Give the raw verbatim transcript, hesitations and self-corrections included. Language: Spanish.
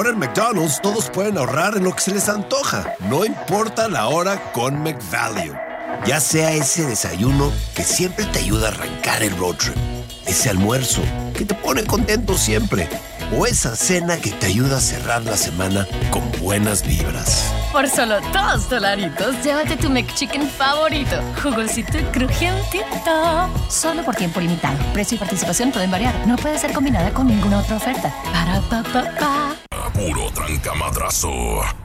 Ahora en McDonald's todos pueden ahorrar en lo que se les antoja. No importa la hora con McValue. Ya sea ese desayuno que siempre te ayuda a arrancar el road trip. Ese almuerzo que te pone contento siempre. O esa cena que te ayuda a cerrar la semana con buenas vibras. Por solo dos dolaritos, llévate tu McChicken favorito. Jugosito y crujientito. Solo por tiempo limitado. Precio y participación pueden variar. No puede ser combinada con ninguna otra oferta. Para pa pa pa. Puro trancamadrazo.